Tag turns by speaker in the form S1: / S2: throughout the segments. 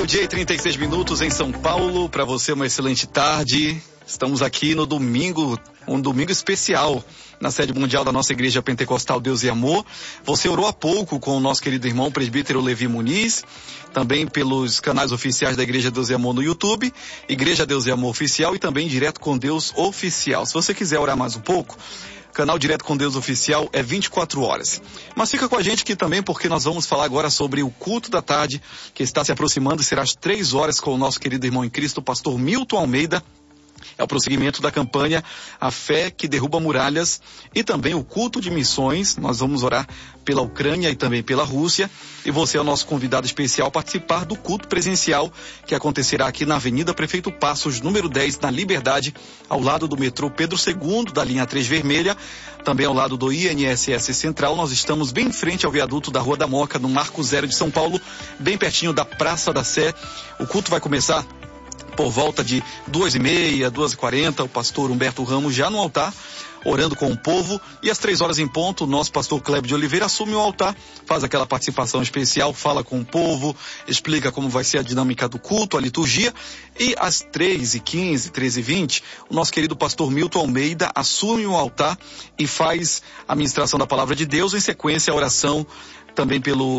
S1: Meio-dia e 36 minutos em São Paulo. Para você, uma excelente tarde. Estamos aqui no domingo, um domingo especial, na sede mundial da nossa Igreja Pentecostal Deus e Amor. Você orou há pouco com o nosso querido irmão presbítero Levi Muniz, também pelos canais oficiais da Igreja Deus e Amor no YouTube, Igreja Deus e Amor Oficial e também Direto com Deus Oficial. Se você quiser orar mais um pouco, canal Direto com Deus Oficial é 24 horas. Mas fica com a gente aqui também, porque nós vamos falar agora sobre o culto da tarde, que está se aproximando e será às 3 horas com o nosso querido irmão em Cristo, o pastor Milton Almeida. É o prosseguimento da campanha A Fé que Derruba Muralhas e também o culto de missões. Nós vamos orar pela Ucrânia e também pela Rússia. E você é o nosso convidado especial a participar do culto presencial que acontecerá aqui na Avenida Prefeito Passos, número 10, na Liberdade, ao lado do metrô Pedro II, da linha 3 vermelha, também ao lado do INSS Central. Nós estamos bem em frente ao viaduto da Rua da Moca, no Marco Zero de São Paulo, bem pertinho da Praça da Sé. O culto vai começar por volta de 2h30, 2h40, o pastor Humberto Ramos já no altar, orando com o povo, e às 3 horas em ponto, o nosso pastor Clébio de Oliveira assume o altar, faz aquela participação especial, fala com o povo, explica como vai ser a dinâmica do culto, a liturgia, e às 3h15, 13h20, o nosso querido pastor Milton Almeida assume o altar e faz a ministração da palavra de Deus, em sequência a oração também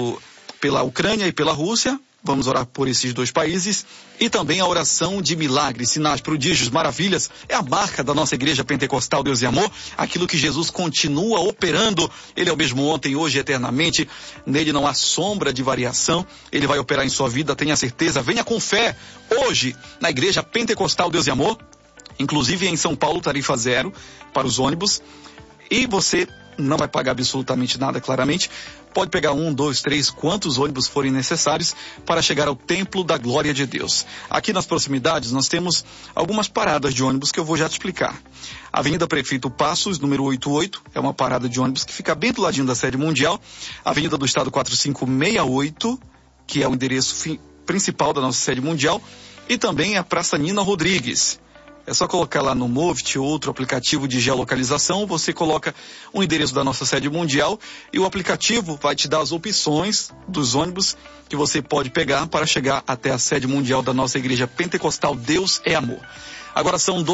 S1: pela Ucrânia e pela Rússia. Vamos orar por esses dois países e também a oração de milagres, sinais, prodígios, maravilhas. É a marca da nossa Igreja Pentecostal Deus e Amor, aquilo que Jesus continua operando. Ele é o mesmo ontem, hoje, eternamente. Nele não há sombra de variação. Ele vai operar em sua vida, tenha certeza. Venha com fé hoje na Igreja Pentecostal Deus e Amor. Inclusive em São Paulo, tarifa zero para os ônibus. E você não vai pagar absolutamente nada, claramente. Pode pegar 1, 2, 3, quantos ônibus forem necessários para chegar ao Templo da Glória de Deus. Aqui nas proximidades nós temos algumas paradas de ônibus que eu vou já te explicar. Avenida Prefeito Passos, número 88, é uma parada de ônibus que fica bem do ladinho da sede mundial. Avenida do Estado 4568, que é o endereço principal da nossa sede mundial. E também a Praça Nina Rodrigues. É só colocar lá no Movit, outro aplicativo de geolocalização, você coloca o endereço da nossa sede mundial e o aplicativo vai te dar as opções dos ônibus que você pode pegar para chegar até a sede mundial da nossa Igreja Pentecostal Deus é Amor. Agora são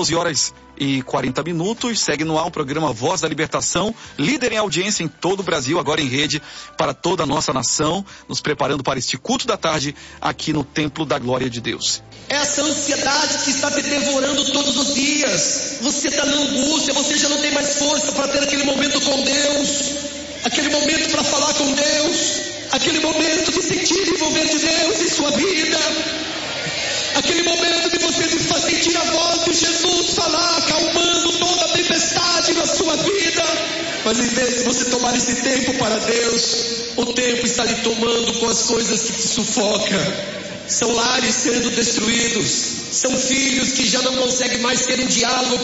S1: 12h40, segue no ar o programa Voz da Libertação, líder em audiência em todo o Brasil, agora em rede para toda a nossa nação, nos preparando para este culto da tarde aqui no Templo da Glória de Deus.
S2: Essa ansiedade que está te devorando todos os dias, você está na angústia, você já não tem mais força para ter aquele momento com Deus, aquele momento para falar com Deus, aquele momento de sentir e envolver de Deus em sua vida, aquele momento de você sentir a voz de Jesus falar, acalmando toda a tempestade na sua vida. Mas em vez de você tomar esse tempo para Deus, o tempo está lhe tomando com as coisas que te sufocam. São lares sendo destruídos, são filhos que já não conseguem mais ter um diálogo